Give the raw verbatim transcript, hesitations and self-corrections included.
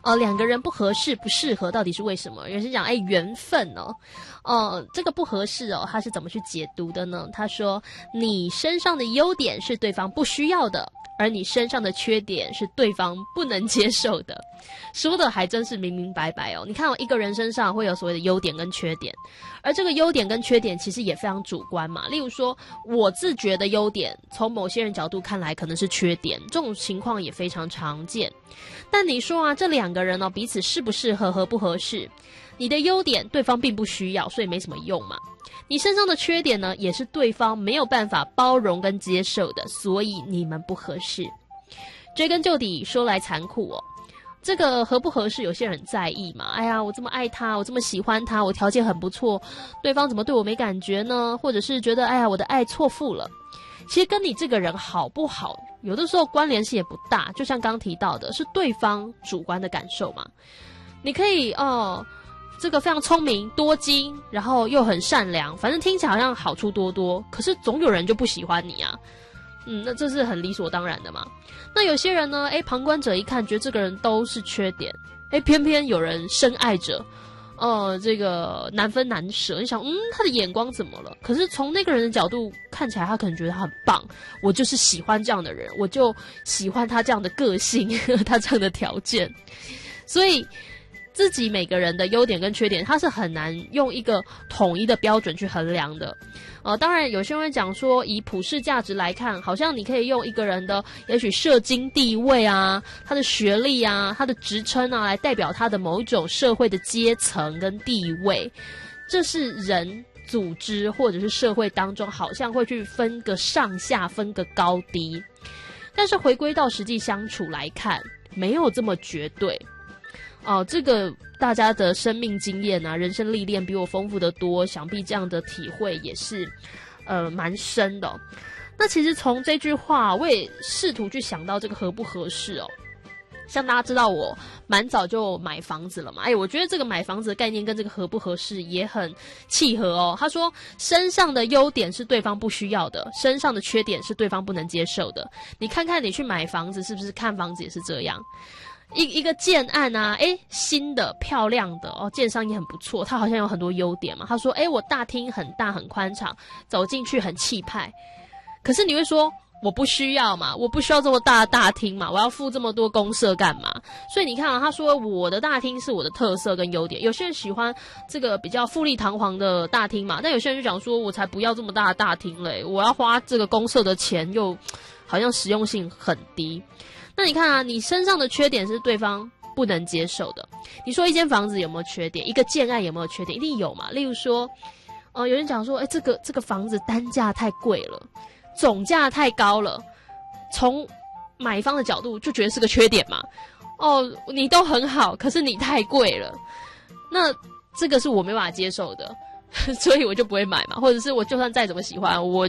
呃，两个人不合适、不适合，到底是为什么？有人讲，哎，缘分哦，呃，这个不合适哦，他是怎么去解读的呢？他说，你身上的优点是对方不需要的，而你身上的缺点是对方不能接受的。说的还真是明明白白哦。你看哦，一个人身上会有所谓的优点跟缺点，而这个优点跟缺点其实也非常主观嘛。例如说，我自觉的优点，从某些人角度看来可能是缺点，这种情况也非常常见。但你说啊，这两个人呢、哦，彼此适不适合、合不合适？你的优点对方并不需要，所以没什么用嘛。你身上的缺点呢，也是对方没有办法包容跟接受的，所以你们不合适。追根究底，说来残酷哦，这个合不合适，有些人很在意嘛。哎呀，我这么爱他，我这么喜欢他，我条件很不错，对方怎么对我没感觉呢？或者是觉得，哎呀，我的爱错付了。其实跟你这个人好不好，有的时候关联性也不大。就像刚提到的，是对方主观的感受嘛。你可以哦，这个非常聪明、多金，然后又很善良，反正听起来好像好处多多。可是总有人就不喜欢你啊。嗯，那这是很理所当然的嘛。那有些人呢，诶，旁观者一看，觉得这个人都是缺点，诶，偏偏有人深爱着，呃，这个难分难舍。你想，嗯，他的眼光怎么了？可是从那个人的角度看起来，他可能觉得他很棒，我就是喜欢这样的人，我就喜欢他这样的个性，他这样的条件。所以自己每个人的优点跟缺点，他是很难用一个统一的标准去衡量的。呃，当然有些人会讲说，以普世价值来看，好像你可以用一个人的也许社经地位啊，他的学历啊，他的职称啊，来代表他的某一种社会的阶层跟地位。这是人组织或者是社会当中好像会去分个上下，分个高低。但是回归到实际相处来看，没有这么绝对。哦，这个大家的生命经验啊，人生历练比我丰富得多，想必这样的体会也是呃蛮深的哦。那其实从这句话，我也试图去想到这个合不合适哦。像大家知道我蛮早就买房子了嘛，哎，我觉得这个买房子的概念跟这个合不合适也很契合哦。他说身上的优点是对方不需要的，身上的缺点是对方不能接受的。你看看你去买房子，是不是看房子也是这样？一一个建案啊，诶，新的漂亮的哦，建商也很不错，它好像有很多优点嘛。他说，诶，我大厅很大很宽敞，走进去很气派。可是你会说，我不需要嘛，我不需要这么大的大厅嘛，我要付这么多公设干嘛？所以你看啊，他说我的大厅是我的特色跟优点。有些人喜欢这个比较富丽堂皇的大厅嘛，但有些人就讲说，我才不要这么大的大厅嘞，我要花这个公设的钱又好像实用性很低。那你看啊，你身上的缺点是对方不能接受的。你说一间房子有没有缺点？一个建案有没有缺点？一定有嘛。例如说，呃，有人讲说，哎，这个这个房子单价太贵了，总价太高了，从买方的角度就觉得是个缺点嘛。哦，你都很好，可是你太贵了，那这个是我没办法接受的，所以我就不会买嘛。或者是我就算再怎么喜欢，我